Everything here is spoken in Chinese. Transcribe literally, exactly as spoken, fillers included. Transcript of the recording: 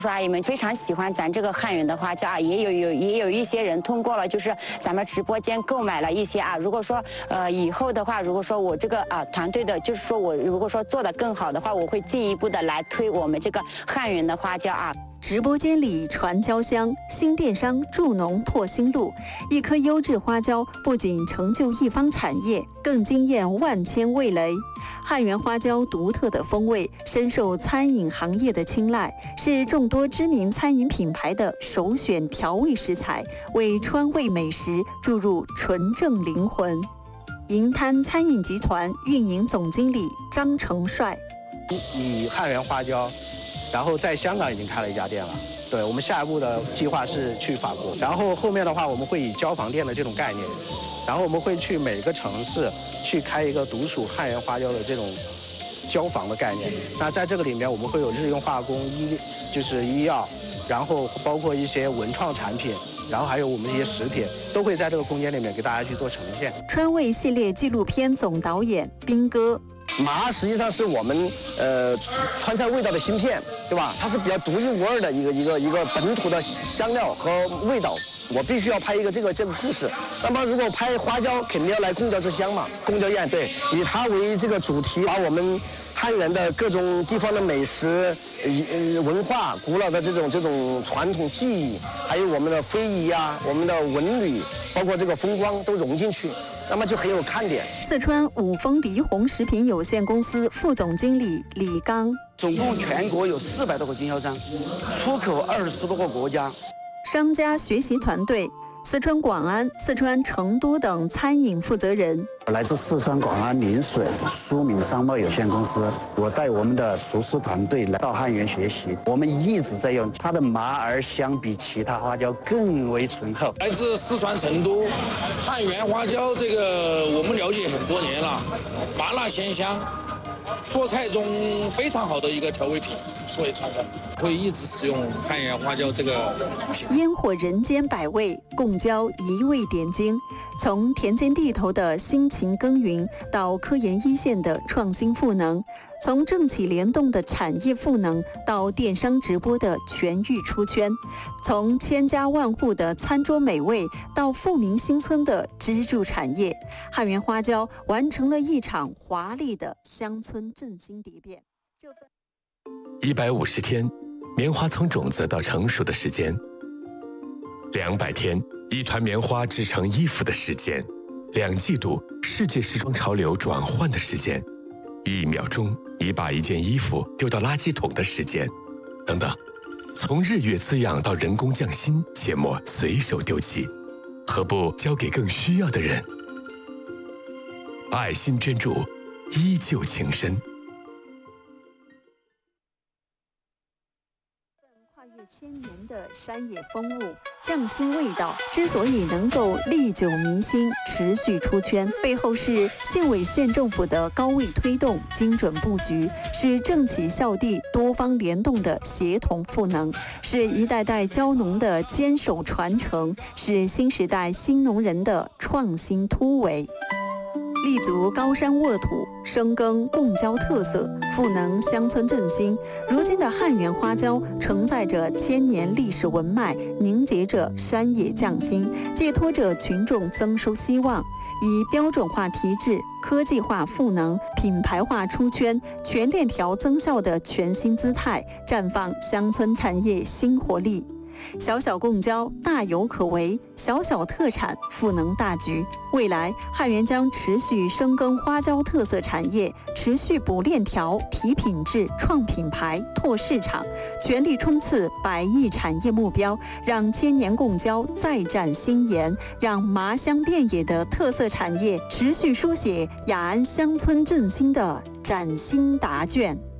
叔阿姨们非常喜欢咱这个汉源的花椒啊，也有有也有一些人通过了就是咱们直播间购买了一些啊。如果说呃以后的话，如果说我这个啊团队的，就是说我如果说做得更好的话，我会进一步的来推我们这个汉源的花椒啊。 直播间里传椒香，新电商助农拓新路。一颗优质花椒不仅成就一方产业，更惊艳万千味蕾。汉源花椒独特的风味深受餐饮行业的青睐，是众多知名餐饮品牌的首选调味食材，为川味美食注入纯正灵魂。银滩餐饮集团运营总经理张成帅， 以汉源花椒。然后在香港已经开了一家店了，对，我们下一步的计划是去法国，然后后面的话我们会以交房店的这种概念，然后我们会去每个城市去开一个独属汉源花椒的这种交房的概念。那在这个里面我们会有日用化工、医就是医药，然后包括一些文创产品，然后还有我们一些食品，都会在这个空间里面给大家去做呈现。 川味系列纪录片总导演斌哥。 麻实际上是我们呃川菜味道的芯片，对吧？它是比较独一无二的一个一个一个本土的香料和味道。我必须要拍一个这个这个故事。那么如果拍花椒，肯定要来贡椒之乡嘛，贡椒宴，对，以它为这个主题，把我们汉源的各种地方的美食、呃文化、古老的这种这种传统技艺，还有我们的非遗啊、我们的文旅，包括这个风光都融进去。那么就很有看点。 四川五丰黎红食品有限公司副总经理李刚， 总共全国有四百多个经销商，出口二十多个国家。 商家学习团队，四川广安、四川成都等餐饮负责人。 来自四川广安临水苏敏商贸有限公司，我带我们的厨师团队来到汉源学习，我们一直在用它的麻儿，相比其他花椒更为醇厚。 来自四川成都，汉源花椒这个我们了解很多年了，麻辣鲜香，做菜中非常好的一个调味品，所以传承会一直使用汉源花椒这个品。 烟火人间百味，贡椒一味点睛。从田间地头的辛勤耕耘，到科研一线的创新赋能；从政企联动的产业赋能，到电商直播的全域出圈；从千家万户的餐桌美味，到富民新村的支柱产业，汉源花椒完成了一场华丽的乡村振兴蝶变。这份一百五十天，棉花从种子到成熟的时间；两百天，一团棉花织成衣服的时间；两季度，世界时装潮流转换的时间；一秒钟，你把一件衣服丢到垃圾桶的时间，等等。从日月滋养到人工匠心，切莫随手丢弃，何不交给更需要的人？爱心捐助，依旧情深。 跨越千年的山野风物，匠心味道之所以能够历久弥新、持续出圈，背后是县委县政府的高位推动、精准布局，是政企校地多方联动的协同赋能，是一代代椒农的坚守传承，是新时代新农人的创新突围。立足高山沃土，深耕贡椒特色，赋能乡村振兴。如今的汉源花椒承载着千年历史文脉，凝结着山野匠心，寄托着群众增收希望。以标准化提质、科技化赋能、品牌化出圈、全链条增效的全新姿态，绽放乡村产业新活力。小小贡椒大有可为，小小特产赋能大局。未来汉源将持续深耕花椒特色产业，持续补链条、提品质、创品牌、拓市场，全力冲刺百亿产业目标，让千年贡椒再展新颜，让麻香遍野的特色产业持续书写雅安乡村振兴的崭新答卷。